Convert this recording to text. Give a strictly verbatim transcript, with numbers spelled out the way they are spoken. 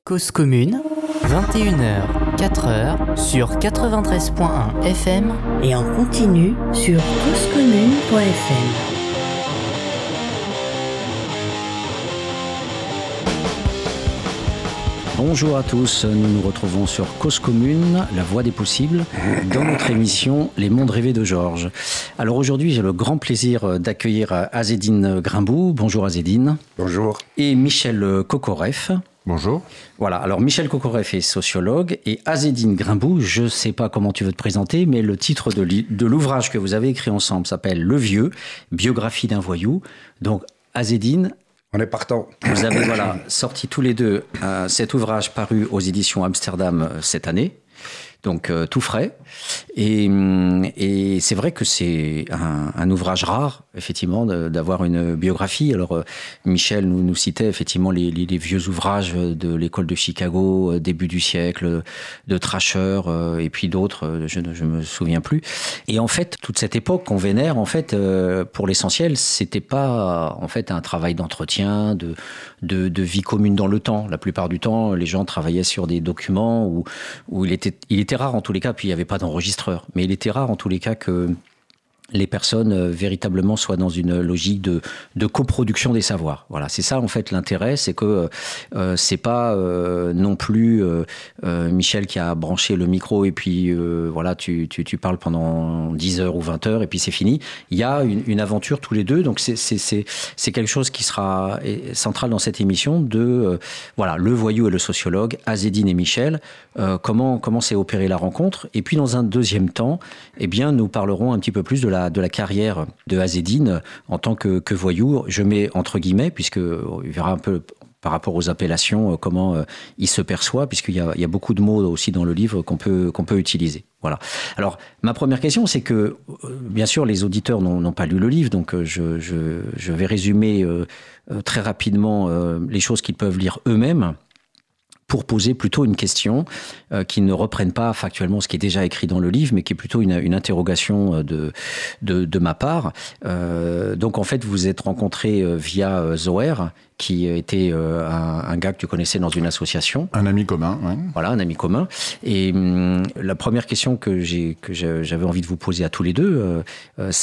Cause commune, vingt et une heures, quatre heures, sur quatre-vingt-treize point un F M et en continu sur cause commune point F M. Bonjour à tous, nous nous retrouvons sur Cause Commune, la voie des possibles, dans notre émission Les Mondes Rêvés de Georges. Alors aujourd'hui, j'ai le grand plaisir d'accueillir Azzedine Grimbou. Bonjour Azzedine. Bonjour. Et Michel Kokoreff. Bonjour. Voilà, alors Michel Kokoreff est sociologue et Azzedine Grimbou, je ne sais pas comment tu veux te présenter, mais le titre de, de l'ouvrage que vous avez écrit ensemble s'appelle Le Vieux, biographie d'un voyou. Donc Azzedine, on est partant. Vous avez voilà, sorti tous les deux euh, cet ouvrage paru aux éditions Amsterdam euh, cette année, donc euh, tout frais. Et, et c'est vrai que c'est un, un ouvrage rare, effectivement, de, d'avoir une biographie. Alors, euh, Michel nous, nous citait effectivement les, les, les vieux ouvrages de l'école de Chicago, euh, début du siècle, de Thrasher, euh, et puis d'autres, euh, je ne me souviens plus. Et en fait, toute cette époque qu'on vénère, en fait, euh, pour l'essentiel, c'était pas en fait un travail d'entretien, de, de, de vie commune dans le temps. La plupart du temps, les gens travaillaient sur des documents où, où il était, il était rare en tous les cas, puis il n'y avait pas d'enregistreur. Mais il était rare en tous les cas que les personnes euh, véritablement soient dans une logique de, de coproduction des savoirs. Voilà, c'est ça en fait l'intérêt, c'est que euh, c'est pas euh, non plus euh, euh, Michel qui a branché le micro et puis euh, voilà, tu, tu, tu parles pendant dix heures ou vingt heures et puis c'est fini. Il y a une, une aventure tous les deux, donc c'est, c'est, c'est, c'est quelque chose qui sera central dans cette émission de euh, voilà, le voyou et le sociologue, Azzedine et Michel, euh, comment, comment s'est opérée la rencontre. Et puis dans un deuxième temps, eh bien, nous parlerons un petit peu plus de la de la carrière de Azzedine en tant que, que voyou. Je mets entre guillemets, puisque il verra un peu par rapport aux appellations comment il se perçoit, puisqu'il y a, il y a beaucoup de mots aussi dans le livre qu'on peut, qu'on peut utiliser. Voilà. Alors, ma première question, c'est que, bien sûr, les auditeurs n'ont, n'ont pas lu le livre, donc je, je, je vais résumer euh, très rapidement euh, les choses qu'ils peuvent lire eux-mêmes, pour poser plutôt une question euh, qui ne reprenne pas factuellement ce qui est déjà écrit dans le livre, mais qui est plutôt une, une interrogation de, de, de ma part. Euh, donc en fait, vous vous êtes rencontrés euh, via euh, Zoher, qui était euh, un, un gars que tu connaissais dans une association. Un ami commun, oui. Voilà, un ami commun. Et hum, la première question que, j'ai, que j'avais envie de vous poser à tous les deux, euh,